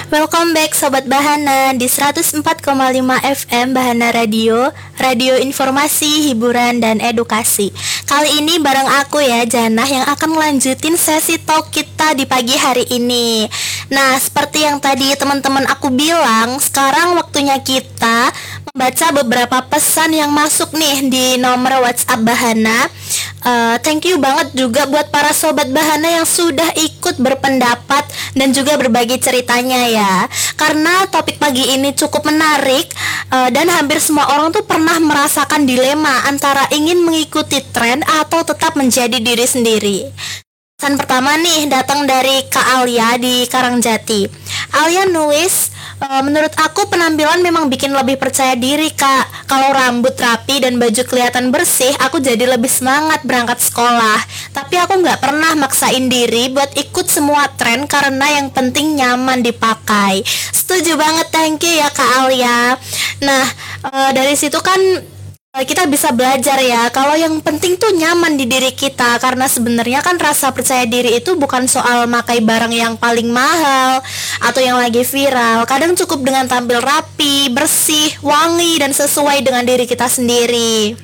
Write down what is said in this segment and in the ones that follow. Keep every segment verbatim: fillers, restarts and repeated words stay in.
Welcome back Sobat Bahana di seratus empat koma lima F M Bahana Radio, radio informasi, hiburan, dan edukasi. Kali ini bareng aku ya, Janah, yang akan melanjutin sesi talk kita di pagi hari ini. Nah, seperti yang tadi teman-teman aku bilang, sekarang waktunya kita membaca beberapa pesan yang masuk nih di nomor WhatsApp Bahana. Uh, thank you banget juga buat para Sobat Bahana yang sudah ikut berpendapat dan juga berbagi ceritanya ya. Karena topik pagi ini cukup menarik uh, dan hampir semua orang tuh pernah merasakan dilema antara ingin mengikuti tren atau tetap menjadi diri sendiri. Pesan pertama nih datang dari Kak Alia di Karangjati. Alia nulis, e, menurut aku penampilan memang bikin lebih percaya diri Kak. Kalau rambut rapi dan baju kelihatan bersih, aku jadi lebih semangat berangkat sekolah. Tapi aku gak pernah maksain diri buat ikut semua tren karena yang penting nyaman dipakai. Setuju banget, thank you ya Kak Alia. Nah, e, dari situ kan kita bisa belajar ya, kalau yang penting tuh nyaman di diri kita. Karena sebenarnya kan rasa percaya diri itu bukan soal makai barang yang paling mahal atau yang lagi viral. Kadang cukup dengan tampil rapi, bersih, wangi, dan sesuai dengan diri kita sendiri.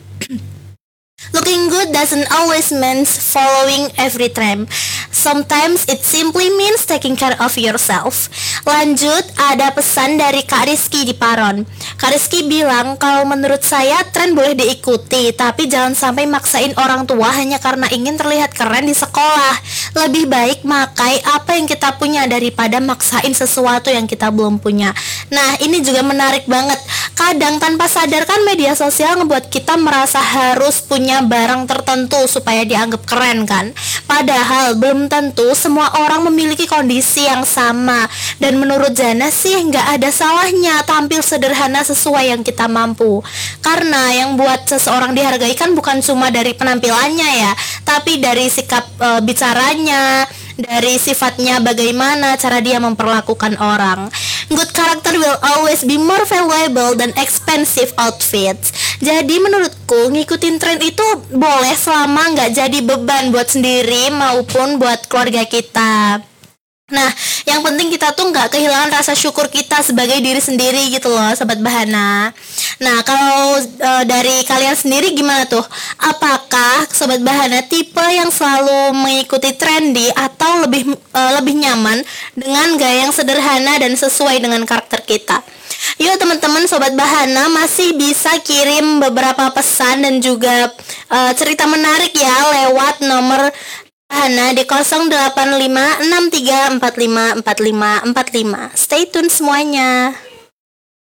Looking good doesn't always mean following every trend. Sometimes it simply means taking care of yourself. Lanjut, ada pesan dari Kak Rizky di Paron. Kak Rizky bilang, kalau menurut saya tren boleh diikuti, tapi jangan sampai maksain orang tua hanya karena ingin terlihat keren di sekolah. Lebih baik makai apa yang kita punya daripada maksain sesuatu yang kita belum punya. Nah, ini juga menarik banget. Kadang tanpa sadar kan media sosial ngebuat kita merasa harus punya barang tertentu supaya dianggap keren kan. Padahal belum tentu semua orang memiliki kondisi yang sama. Dan menurut Jana sih nggak ada salahnya tampil sederhana sesuai yang kita mampu. Karena yang buat seseorang dihargai kan bukan cuma dari penampilannya ya, tapi dari sikap e, bicaranya, dari sifatnya bagaimana cara dia memperlakukan orang. Good character will always be more valuable than expensive outfits. Jadi menurutku ngikutin tren itu boleh selama nggak jadi beban buat sendiri maupun buat keluarga kita. Nah, yang penting kita tuh nggak kehilangan rasa syukur kita sebagai diri sendiri gitu loh, Sobat Bahana. Nah, kalau e, dari kalian sendiri gimana tuh? Apakah Sobat Bahana tipe yang selalu mengikuti trendy atau lebih e, lebih nyaman dengan gaya yang sederhana dan sesuai dengan karakter kita? Yuk teman-teman Sobat Bahana masih bisa kirim beberapa pesan dan juga e, cerita menarik ya lewat nomor Bahana di nol delapan lima enam tiga empat lima empat lima empat lima. Stay tune semuanya.